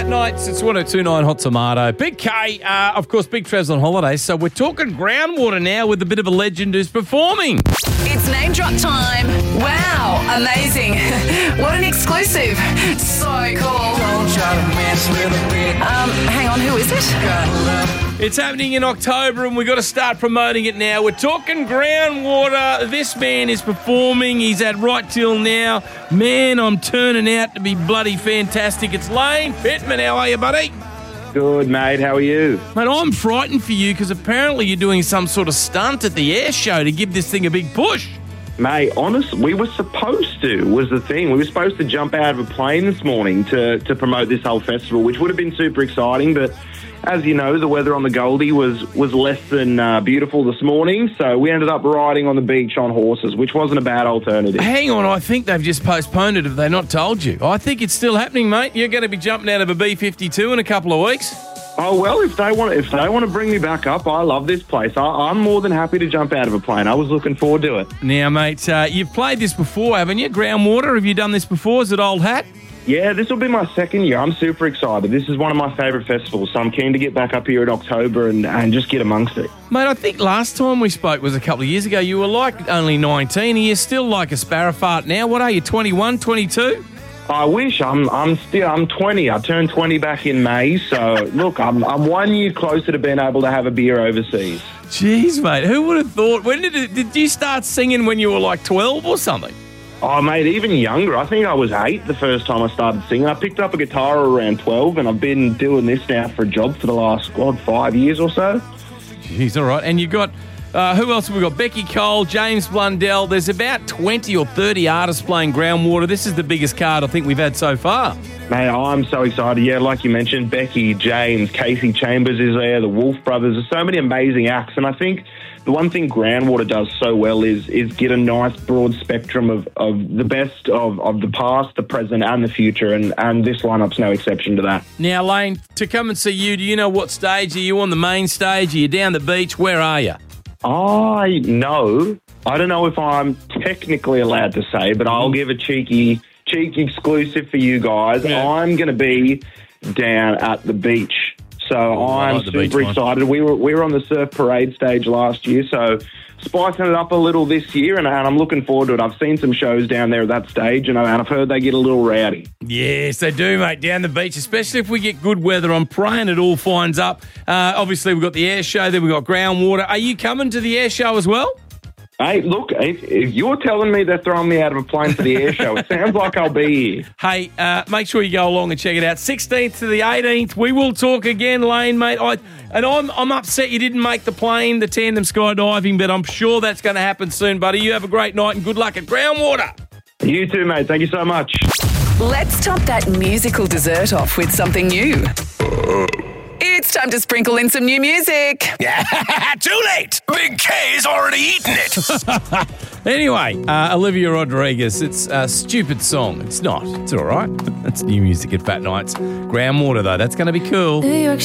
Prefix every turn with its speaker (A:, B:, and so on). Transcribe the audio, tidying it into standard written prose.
A: Fat Nights, it's 1029 Hot Tomato. Big K, of course, Big Trev's on holiday, so we're talking groundwater now with a bit of a legend who's performing.
B: It's name drop time. Wow, amazing. What an exclusive. So cool. Hang on, who is it?
A: It's happening in October and we've got to start promoting it now. We're talking groundwater. This man is performing. He's at Right Till Now. Man, I'm turning out to be bloody fantastic. It's Lane Pittman. How are you, buddy?
C: Good, mate. How are you?
A: Mate, I'm frightened for you because apparently you're doing some sort of stunt at the air show to give this thing a big push.
C: Mate, honestly, we were supposed to, was the thing. We were supposed to jump out of a plane this morning to promote this whole festival, which would have been super exciting, but as you know, the weather on the Goldie was less than beautiful this morning, so we ended up riding on the beach on horses, which wasn't a bad alternative.
A: Hang on, I think they've just postponed it. Have they not told you? I think it's still happening, mate. You're going to be jumping out of a B-52 in a couple of weeks.
C: Oh, well, if they want to bring me back up, I love this place. I'm more than happy to jump out of a plane. I was looking forward to it.
A: Now, mate, you've played this before, haven't you? Groundwater, have you done this before? Is it old hat?
C: Yeah, this will be my second year. I'm super excited. This is one of my favourite festivals, so I'm keen to get back up here in October and just get amongst it.
A: Mate, I think last time we spoke was a couple of years ago. You were like only 19. Are you still like a sparrow fart now? What are you, 21, 22?
C: I wish. I'm 20. I turned 20 back in May, so look, I'm 1 year closer to being able to have a beer overseas.
A: Jeez, mate, who would have thought? When did you start singing when you were like 12 or something?
C: Oh, mate, even younger. I think I was 8 the first time I started singing. I picked up a guitar around 12, and I've been doing this now for a job for the last, 5 years or so.
A: Jeez, all right. And you got, who else have we got? Becky Cole, James Blundell. There's about 20 or 30 artists playing groundwater. This is the biggest card I think we've had so far.
C: Mate, I'm so excited. Yeah, like you mentioned, Becky, James, Casey Chambers is there, the Wolf Brothers. There's so many amazing acts, and I think the one thing groundwater does so well is get a nice broad spectrum of the best of the past, the present, and the future, and this lineup's no exception to that.
A: Now, Lane, to come and see you, do you know what stage? Are you on the main stage? Are you down the beach? Where are you?
C: I know. I don't know if I'm technically allowed to say, but I'll give a cheeky exclusive for you guys. Yeah. I'm going to be down at the beach. So I'm super excited. We were on the surf parade stage last year, so spicing it up a little this year, and I'm looking forward to it. I've seen some shows down there at that stage, and I've heard they get a little rowdy.
A: Yes, they do, mate, down the beach, especially if we get good weather. I'm praying it all finds up. Obviously, we've got the air show, then we've got groundwater. Are you coming to the air show as well?
C: Hey, look, if you're telling me they're throwing me out of a plane for the air show, it sounds like I'll be here.
A: Hey, make sure you go along and check it out. 16th to the 18th, we will talk again, Lane, mate. I'm upset you didn't make the plane, the tandem skydiving, but I'm sure that's going to happen soon, buddy. You have a great night and good luck at groundwater.
C: You too, mate. Thank you so much.
B: Let's top that musical dessert off with something new. It's time to sprinkle in some new music.
D: Too late. Big K's already eaten it.
A: Anyway, Olivia Rodriguez, it's a stupid song. It's not. It's all right. That's new music at Fat Nights. Groundwater, though, that's going to be cool.